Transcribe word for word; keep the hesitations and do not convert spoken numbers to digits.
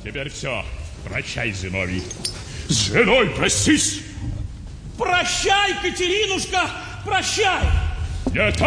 Теперь все. Прощай, Зиновий. С женой простись. Прощай, Катеринушка, прощай. Нет,